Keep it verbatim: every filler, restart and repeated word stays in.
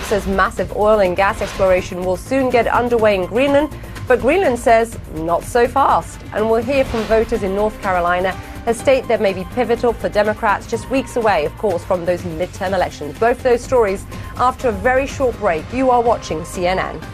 says massive oil and gas exploration will soon get underway in Greenland, but Greenland says not so fast. And we'll hear from voters in North Carolina, a state that may be pivotal for Democrats, just weeks away, of course, from those midterm elections. Both those stories after a very short break. You are watching C N N.